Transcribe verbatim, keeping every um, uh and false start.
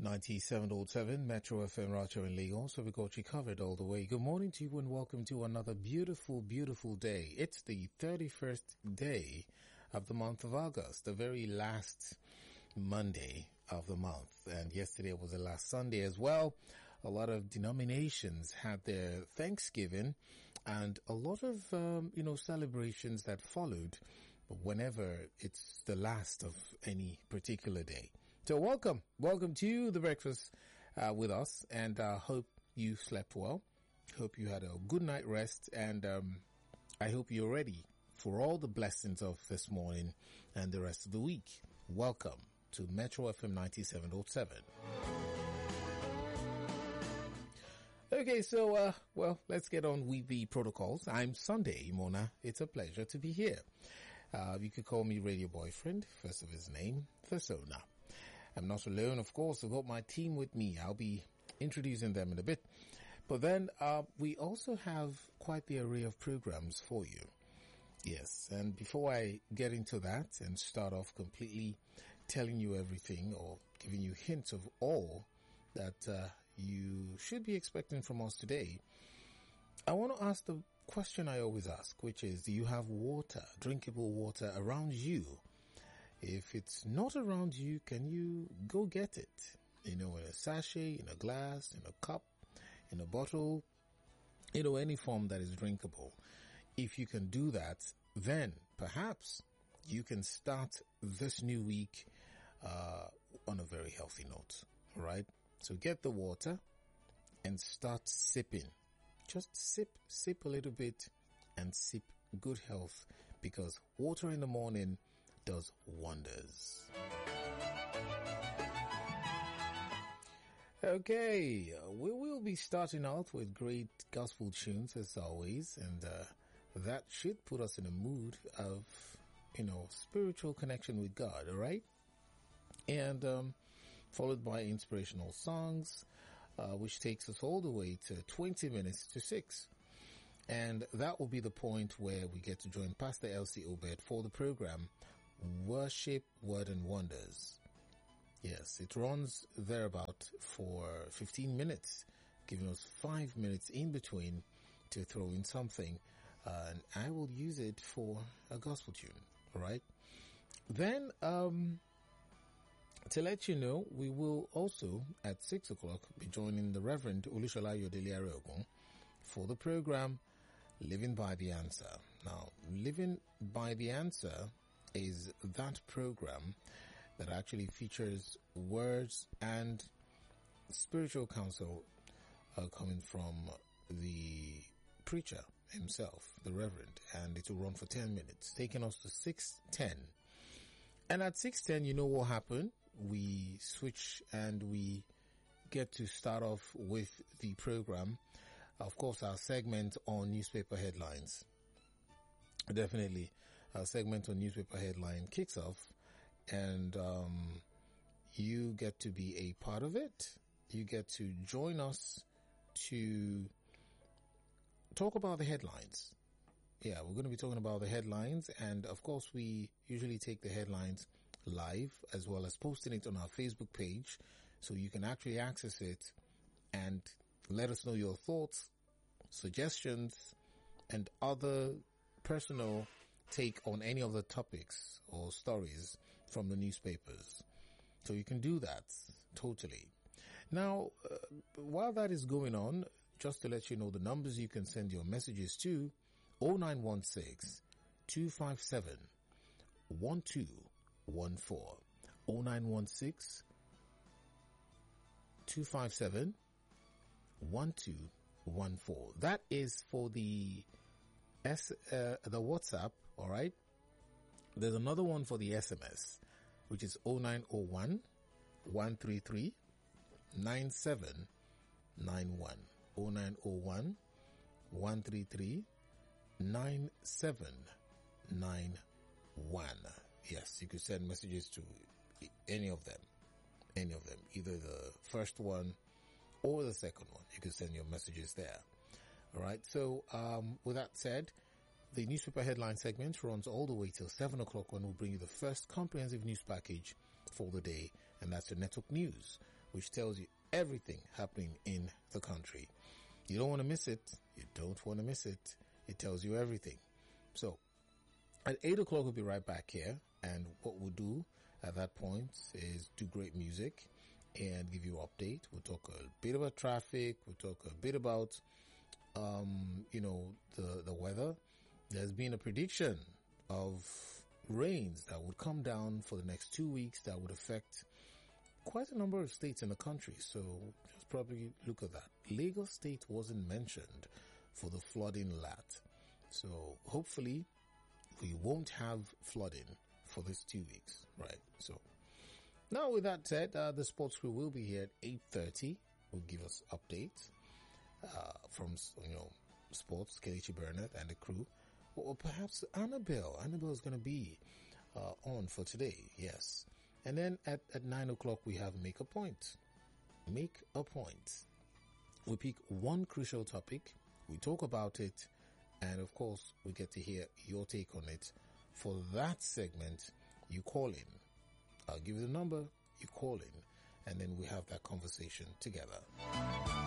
ninety-seven point seven Metro F M Racha in Lagos. So we got you covered all the way. Good morning to you and welcome to another beautiful, beautiful day. It's the thirty-first day of the month of August, the very last Monday of the month. And yesterday was the last Sunday as well. A lot of denominations had their Thanksgiving and a lot of, um, you know, celebrations that followed whenever it's the last of any particular day. So welcome, welcome to the breakfast uh, with us, and I uh, hope you slept well. Hope you had a good night rest, and um, I hope you're ready for all the blessings of this morning and the rest of the week. Welcome to Metro F M ninety-seven point seven. Okay, so, uh, well, let's get on with the protocols. I'm Sunday Mona. It's a pleasure to be here. Uh, you could call me Radio Boyfriend, first of his name, Persona. I'm not alone, of course. I've got my team with me. I'll be introducing them in a bit. But then, uh, we also have quite the array of programs for you. Yes, and before I get into that and start off completely telling you everything or giving you hints of all that, uh, you should be expecting from us today, I want to ask the question I always ask, which is, do you have water, drinkable water around you? If it's not around you, can you go get it? You know, in a sachet, in a glass, in a cup, in a bottle, you know, any form that is drinkable. If you can do that, then perhaps you can start this new week uh on a very healthy note, all right? So get the water and start sipping. Just sip, sip a little bit and sip good health, because water in the morning does wonders. Okay, we will be starting out with great gospel tunes as always, and uh, that should put us in a mood of, you know, spiritual connection with God, all right? And um, followed by inspirational songs, uh, which takes us all the way to twenty minutes to six. And that will be the point where we get to join Pastor Elsie Obed for the program Worship, Word and Wonders. Yes, it runs thereabout for fifteen minutes, giving us five minutes in between to throw in something, uh, and I will use it for a gospel tune, alright? Then, um, to let you know, we will also, at six o'clock, be joining the Reverend Olushola Yodele Areogun for the program Living by the Answer. Now, Living by the Answer is that program that actually features words and spiritual counsel uh, coming from the preacher himself, the Reverend, and it will run for ten minutes, taking us to six ten. And at six ten, you know what happened? We switch and we get to start off with the program. Of course, our segment on newspaper headlines. Definitely, our segment on newspaper headline kicks off, and um, you get to be a part of it. You get to join us to talk about the headlines. Yeah, we're going to be talking about the headlines, and of course, we usually take the headlines live as well as posting it on our Facebook page, so you can actually access it and let us know your thoughts, suggestions, and other personal take on any of the topics or stories from the newspapers. So you can do that totally. Now, uh, while that is going on, just to let you know the numbers you can send your messages to: oh nine one six, two five seven, one two one four, oh nine one six, two five seven, one two one four. That is for the S, uh, the WhatsApp, alright? There's another one for the S M S, which is oh nine oh one, one three three, nine seven nine one. oh nine oh one, one three three, nine seven nine one. Yes, you could send messages to any of them. Any of them. Either the first one or the second one. You could send your messages there. Alright, so um, with that said, the newspaper headline segment runs all the way till seven o'clock, when we'll bring you the first comprehensive news package for the day, and that's the network news, which tells you everything happening in the country. You don't want to miss it. You don't want to miss it. It tells you everything. So, at eight o'clock, we'll be right back here. And what we'll do at that point is do great music and give you an update. We'll talk a bit about traffic. We'll talk a bit about, um, you know, the, the weather. There's been a prediction of rains that would come down for the next two weeks that would affect quite a number of states in the country. So just probably look at that. Lagos State wasn't mentioned for the flooding lat. So hopefully we won't have flooding for these two weeks, right? So now with that said, uh, the sports crew will be here at eight thirty. Will give us updates uh, from, you know, sports, Kelechi Bernard and the crew. Or perhaps Annabelle. Annabelle is going to be uh, on for today, yes. And then at, at nine o'clock, we have Make a Point. Make a Point. We pick one crucial topic, we talk about it, and of course, we get to hear your take on it. For that segment, you call in. I'll give you the number, you call in, and then we have that conversation together.